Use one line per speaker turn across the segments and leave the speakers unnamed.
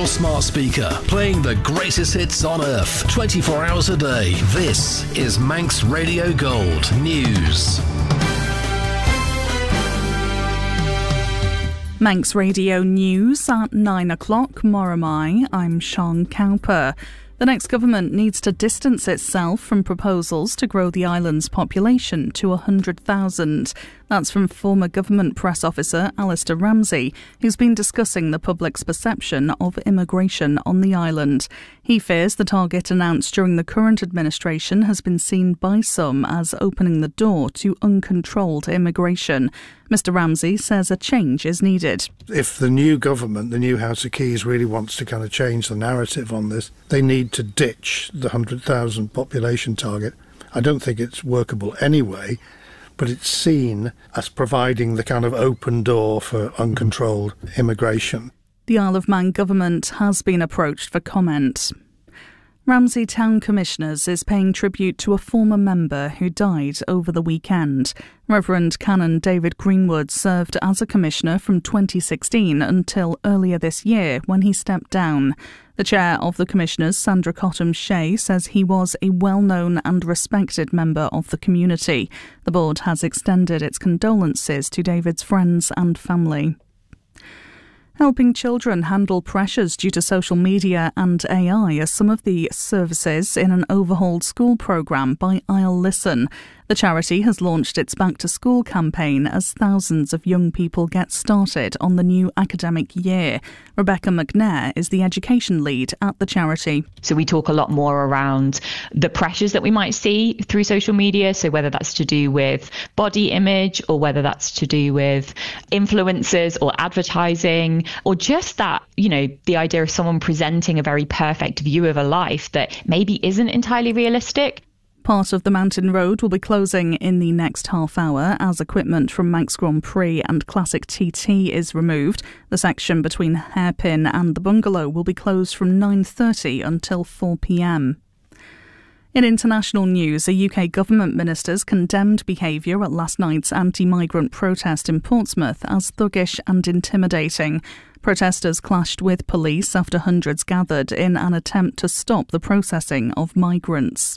your smart speaker, playing the greatest hits on earth, 24 hours a day. This is Manx Radio Gold News.
Manx Radio News at 9 o'clock. Moramai, I'm Sean Cowper. The next government needs to distance itself from proposals to grow the island's population to 100,000. That's from former government press officer Alistair Ramsey, who's been discussing the public's perception of immigration on the island. He fears the target announced during the current administration has been seen by some as opening the door to uncontrolled immigration. Mr Ramsey says a change is needed.
If the new government, the new House of Keys, really wants to kind of change the narrative on this, they need to ditch the 100,000 population target. I don't think it's workable anyway, but it's seen as providing the kind of open door for uncontrolled immigration.
The Isle of Man government has been approached for comment. Ramsey Town Commissioners is paying tribute to a former member who died over the weekend. Reverend Canon David Greenwood served as a commissioner from 2016 until earlier this year when he stepped down. The chair of the commissioners, Sandra Cottam-Shea, says he was a well-known and respected member of the community. The board has extended its condolences to David's friends and family. Helping children handle pressures due to social media and AI are some of the services in an overhauled school programme by I'll Listen. The charity has launched its Back to School campaign as thousands of young people get started on the new academic year. Rebecca McNair is the education lead at the charity.
So we talk a lot more around the pressures that we might see through social media. So whether that's to do with body image or whether that's to do with influencers or advertising or just that, the idea of someone presenting a very perfect view of a life that maybe isn't entirely realistic.
Part of the Mountain Road will be closing in the next half hour as equipment from Manx Grand Prix and Classic TT is removed. The section between Hairpin and the Bungalow will be closed from 9:30 until 4 p.m. In international news, a UK government minister's condemned behaviour at last night's anti-migrant protest in Portsmouth as thuggish and intimidating. Protesters clashed with police after hundreds gathered in an attempt to stop the processing of migrants.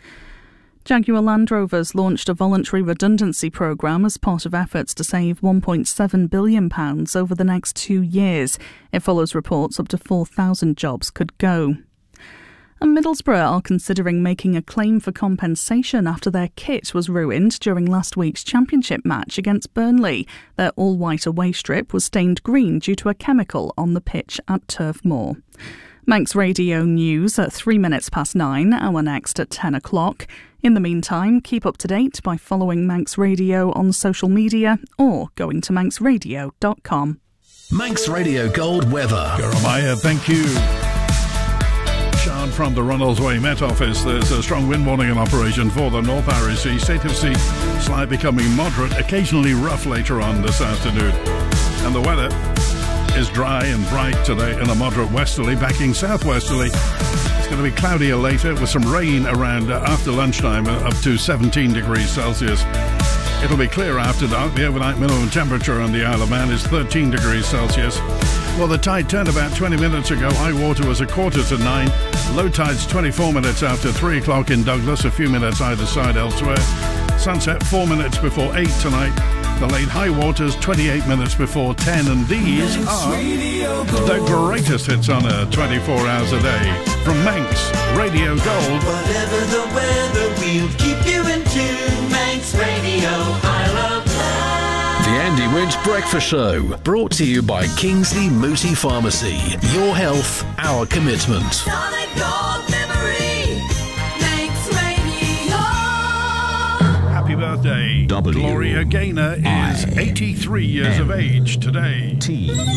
Jaguar Land Rovers launched a voluntary redundancy programme as part of efforts to save £1.7 billion over the next 2 years. It follows reports up to 4,000 jobs could go. And Middlesbrough are considering making a claim for compensation after their kit was ruined during last week's championship match against Burnley. Their all-white away strip was stained green due to a chemical on the pitch at Turf Moor. Manx Radio News at 9:03, our next at 10 o'clock. In the meantime, keep up to date by following Manx Radio on social media or going to manxradio.com.
Manx Radio Gold weather.
Jeremiah, thank you. Sean from the Ronaldsway Met Office. There's a strong wind warning in operation for the North Irish Sea. State of sea slight becoming moderate, occasionally rough later on this afternoon. And the weather is dry and bright today in a moderate westerly, backing southwesterly. It's going to be cloudier later with some rain around after lunchtime up to 17 degrees Celsius. It'll be clear after dark. The overnight minimum temperature on the Isle of Man is 13 degrees Celsius. Well, the tide turned about 20 minutes ago. High water was 9:15. Low tide's 24 minutes after 3 o'clock in Douglas, a few minutes either side elsewhere. Sunset 4 minutes before 8 tonight. The late high water's 28 minutes before 10, and these are the greatest hits on Earth 24 hours a day. From Manx Radio Gold.
Whatever the weather, we'll keep you in tune. Manx Radio, I love that.
The Andy Winch Breakfast Show, brought to you by Kingsley Mooti Pharmacy. Your health, our commitment.
Solid gold memory. Manx Radio.
Happy birthday. Gloria Gaynor is 83 years of age today.